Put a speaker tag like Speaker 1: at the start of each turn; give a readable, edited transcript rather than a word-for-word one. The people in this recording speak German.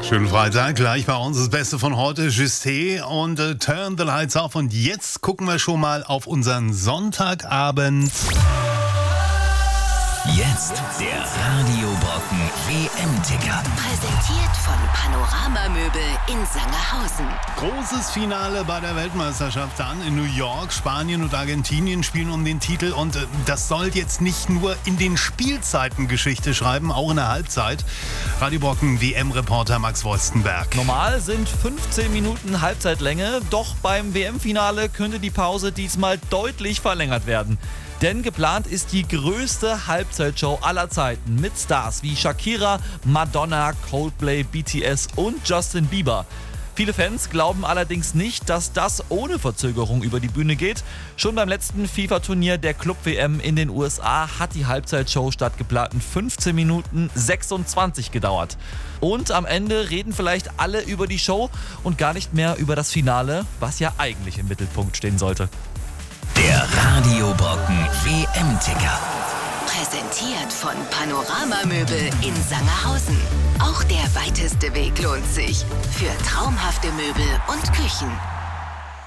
Speaker 1: Schönen Freitag, gleich bei uns das Beste von heute, Justé und Turn the Lights Off. Und jetzt gucken wir schon mal auf unseren Sonntagabend.
Speaker 2: Jetzt der Radiobrocken WM-Ticker.
Speaker 3: Präsentiert von Panorama Möbel in Sangerhausen.
Speaker 1: Großes Finale bei der Weltmeisterschaft dann in New York. Spanien und Argentinien spielen um den Titel. Und das soll jetzt nicht nur in den Spielzeiten Geschichte schreiben, auch in der Halbzeit. Radiobrocken WM-Reporter Max Wolstenberg.
Speaker 4: Normal sind 15 Minuten Halbzeitlänge, doch beim WM-Finale könnte die Pause diesmal deutlich verlängert werden. Denn geplant ist die größte Halbzeitshow aller Zeiten mit Stars wie Shakira, Madonna, Coldplay, BTS und Justin Bieber. Viele Fans glauben allerdings nicht, dass das ohne Verzögerung über die Bühne geht. Schon beim letzten FIFA-Turnier der Club-WM in den USA hat die Halbzeitshow statt geplanten 15 Minuten 26 gedauert. Und am Ende reden vielleicht alle über die Show und gar nicht mehr über das Finale, was ja eigentlich im Mittelpunkt stehen sollte.
Speaker 2: Der Radiobrocken WM-Ticker.
Speaker 3: Präsentiert von Panorama Möbel in Sangerhausen. Auch der weiteste Weg lohnt sich. Für traumhafte Möbel und Küchen.